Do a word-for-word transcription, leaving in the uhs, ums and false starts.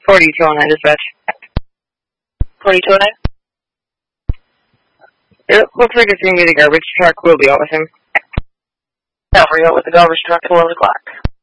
forty-two oh nine dispatch. forty-two oh nine? It looks like it's going to be the garbage truck. We'll be out with him. Now, we're out with the garbage truck at twelve o'clock.